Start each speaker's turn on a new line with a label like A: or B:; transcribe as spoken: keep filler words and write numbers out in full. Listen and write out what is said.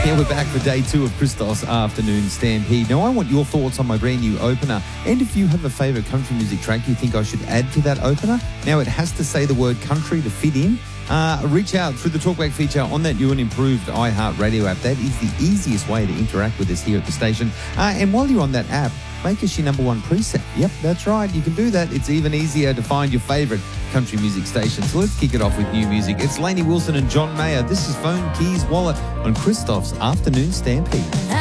A: Yeah, we're back for day two of Christos Afternoon Stampede. Now, I want your thoughts on my brand new opener. And if you have a favourite country music track you think I should add to that opener, now it has to say the word country to fit in. Uh, reach out through the Talkback feature on that new and improved iHeartRadio app. That is the easiest way to interact with us here at the station. Uh, and while you're on that app, make us your number one preset. Yep, that's right. You can do that. It's even easier to find your favourite country music station. So let's kick it off with new music. It's Lainey Wilson and John Mayer. This is Phone Keys Wallet on Christoph's Afternoon Stampede.